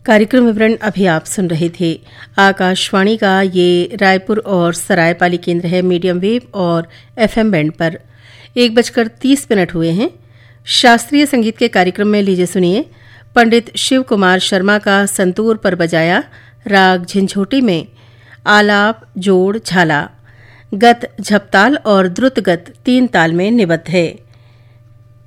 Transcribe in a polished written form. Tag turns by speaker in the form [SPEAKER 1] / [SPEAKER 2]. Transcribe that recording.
[SPEAKER 1] कार्यक्रम विवरण अभी आप सुन रहे थे। आकाशवाणी का ये रायपुर और सरायपाली केंद्र है मीडियम वेव और एफएम बैंड पर। 1:30 हुए हैं। शास्त्रीय संगीत के कार्यक्रम में लीजिए सुनिए पंडित शिव कुमार शर्मा का संतूर पर बजाया राग झिंझोटी में आलाप जोड़ झाला, गत झपताल और द्रुत गत 3 ताल में निबद्ध है।